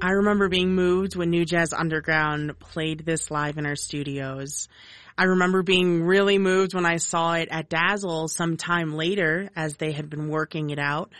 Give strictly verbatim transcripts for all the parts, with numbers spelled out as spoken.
I remember being moved when New Jazz Underground played this live in our studios. I remember being really moved when I saw it at Dazzle some time later as they had been working it out.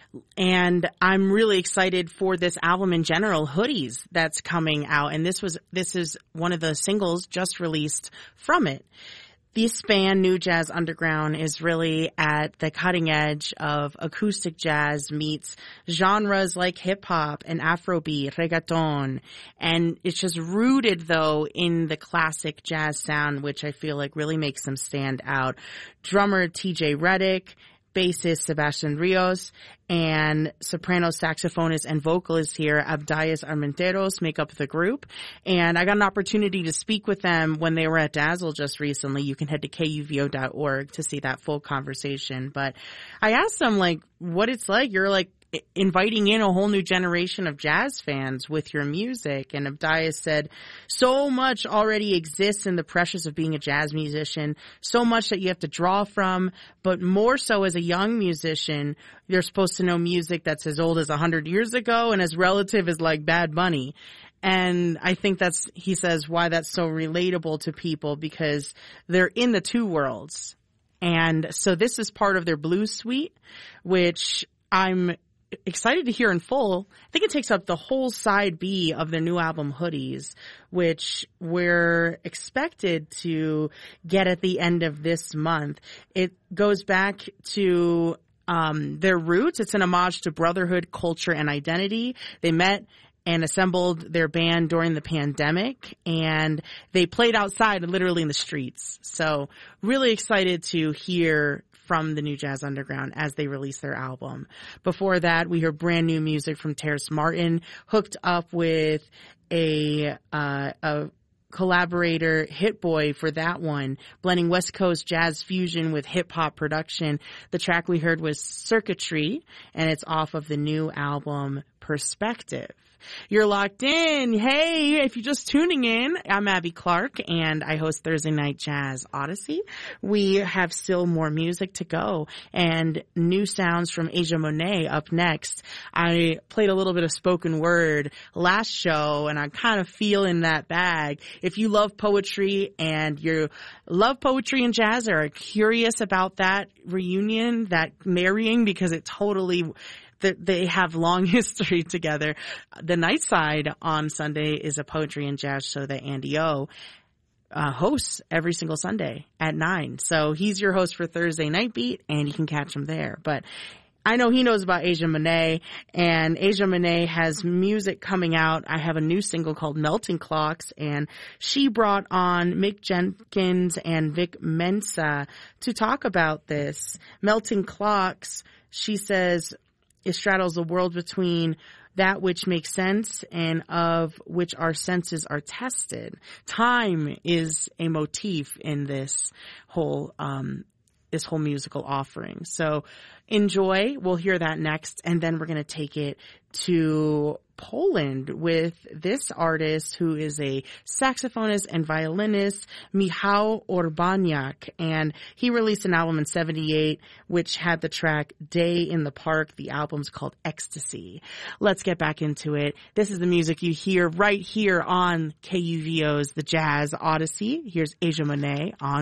And I'm really excited for this album in general, Hoodies, that's coming out. And this was, this is one of the singles just released from it. This band, New Jazz Underground, is really at the cutting edge of acoustic jazz meets genres like hip-hop and Afrobeat, reggaeton. And it's just rooted, though, in the classic jazz sound, which I feel like really makes them stand out. Drummer T J Reddick, bassist Sebastian Rios, and soprano saxophonist and vocalist here, Abdias Armenteros, make up the group. And I got an opportunity to speak with them when they were at Dazzle just recently. You can head to K U V O dot org to see that full conversation. But I asked them, like, what it's like. You're, like, inviting in a whole new generation of jazz fans with your music. And Abdias said, so much already exists in the pressures of being a jazz musician, so much that you have to draw from, but more so as a young musician, you're supposed to know music that's as old as a hundred years ago and as relative as like Bad Bunny. And I think that's, he says, why that's so relatable to people, because they're in the two worlds. And so this is part of their blues suite, which I'm excited to hear in full. I think it takes up the whole side B of their new album Hoodies, which we're expected to get at the end of this month. It goes back to um their roots. It's an homage to brotherhood, culture, and identity. They met and assembled their band during the pandemic, and they played outside, literally in the streets. So really excited to hear from the New Jazz Underground as they release their album. Before that, we heard brand new music from Terrace Martin, hooked up with a uh, a collaborator, Hit Boy, for that one, blending West Coast jazz fusion with hip hop production. The track we heard was Circuitry, and it's off of the new album Perspective. You're locked in. Hey, if you're just tuning in, I'm Abby Clark, and I host Thursday Night Jazz Odyssey. We have still more music to go, and new sounds from Asia Monet up next. I played a little bit of spoken word last show, and I'm kind of feeling that bag. If you love poetry and you love poetry and jazz, or are curious about that reunion, that marrying, because it totally... that they have long history together. The Night Side on Sunday is a poetry and jazz show that Andy O uh, hosts every single Sunday at nine. So he's your host for Thursday Night Beat, and you can catch him there. But I know he knows about Asia Monet, and Asia Monet has music coming out. I have a new single called Melting Clocks, and she brought on Mick Jenkins and Vic Mensa to talk about this. Melting Clocks, she says, it straddles the world between that which makes sense and of which our senses are tested. Time is a motif in this whole, um, this whole musical offering. So enjoy. We'll hear that next. And then we're going to take it to Poland with this artist who is a saxophonist and violinist, Michał Urbaniak. And he released an album in seventy-eight, which had the track Day in the Park. The album's called Ecstasy. Let's get back into it. This is the music you hear right here on K U V O's The Jazz Odyssey. Here's Asia Monet on